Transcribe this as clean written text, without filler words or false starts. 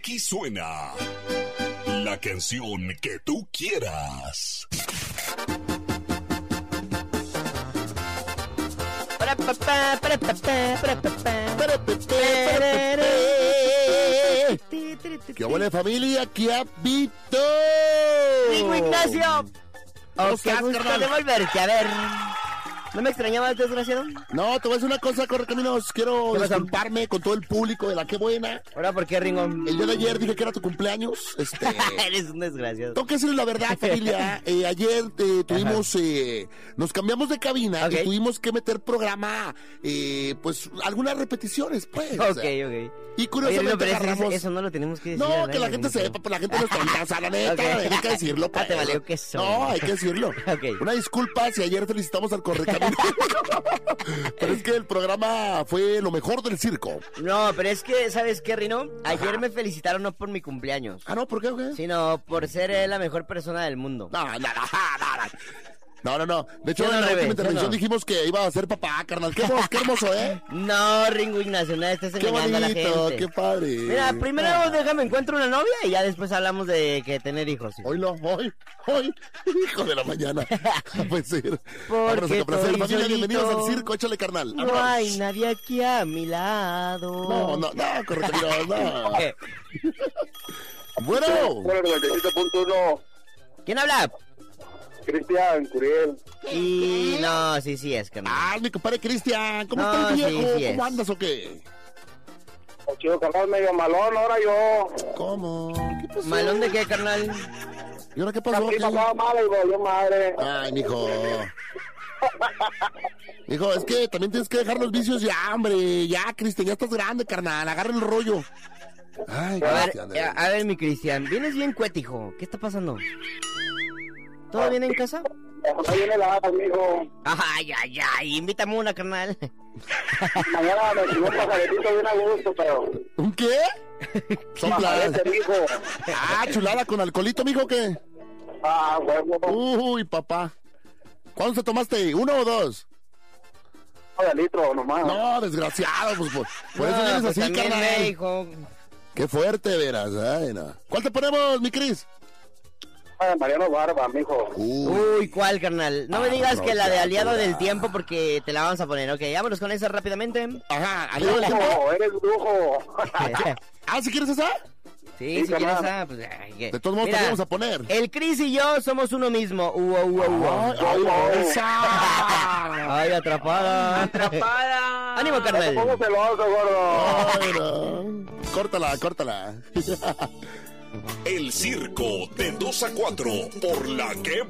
Aquí suena la canción que tú quieras. ¡Qué buena familia! ¡Qué habito! ¡Digo, Ignacio! ¡Oh, qué gusto de volverte a ver! ¿No me extrañabas, desgraciado? No, te voy a decir una cosa, Correcaminos. Quiero disculparme con todo el público de La Qué Buena. ¿Ahora por qué, Ringo? El día de ayer dije que era tu cumpleaños. Eres un desgraciado. Tengo que decirles la verdad, familia. Ayer tuvimos... nos cambiamos de cabina y tuvimos que meter programa... pues, algunas repeticiones, pues. Ok. Y curiosamente pero agarramos... eso no lo tenemos que decir. No, que la gente sepa, pues la gente no está... O sea, la neta, hay que decirlo. Pues. Te valió que son. No, hay que decirlo. Una disculpa si ayer felicitamos al Correcaminos. Pero es que el programa fue lo mejor del circo. No, pero es que, ¿sabes qué, Rino? Ayer me felicitaron no por mi cumpleaños. Ah, ¿no? ¿Por qué? Sino por ser la mejor persona del mundo. No. De hecho, en la última intervención dijimos que iba a ser papá, carnal. Qué hermoso, ¿eh? No, Ringo Ignacio, no estés engañando a la gente. Qué padre. Mira, primero déjame encuentro una novia y ya después hablamos de que tener hijos. ¿Sí? Hoy, hijo de la mañana. Puede ser. Porque estoy familia, bienvenidos solito. al circo, échale, carnal. No hay nadie aquí a mi lado. No, correcto, no. Bueno. 97.1. ¿Quién habla? Cristian Curiel. Y no, sí es, carnal. Ah, mi compadre Cristian. ¿Cómo No, estás, viejo? sí ¿Cómo andas o qué? El chico carnal medio malón, ahora yo. ¿Cómo? ¿Qué pasó? ¿Malón de qué, carnal? ¿Y ahora qué La pasó? prima estaba mala y volvió madre. Ay, mijo. Mijo, es que también tienes que dejar los vicios ya, hombre. Ya, Cristian, ya estás grande, carnal. Agarra el rollo. Ay, Cristian. A ver, mi Cristian, vienes bien cuetijo. ¿Qué está pasando? ¿Todo bien en casa? Ahí viene la amigo. Ay, invítame una, carnal. Mañana me tiró un pajaretito bien a gusto, pero... ¿Un qué? Pajarete, mijo. Ah, chulada, ¿con alcoholito, mijo, qué? Ah, huevo. Uy, papá. ¿Cuántos te tomaste? ¿1 o 2? De litro nomás. No, desgraciado, pues por eso vienes pues así, carnal. hijo. Qué fuerte, verás. Ay, no. ¿Cuál te ponemos, mi Cris? Mariano Barba, mijo. Uy, ¿cuál, carnal? No me digas no, que la de ya, aliado ya. del tiempo porque te la vamos a poner. Ok, vámonos con esa rápidamente. Ajá, aliado del tiempo. Brujo, eres brujo. Ah, ¿si quieres esa? Sí, Sí, si quieres carnal. pues... De todos modos, te la vamos a poner. El Cris y yo somos uno mismo. Ay, esa. Ay, atrapada. Ánimo, Te carnal. pongo celoso, gordo. Ay, no. Córtala. El circo de 2 a 4 por La Qué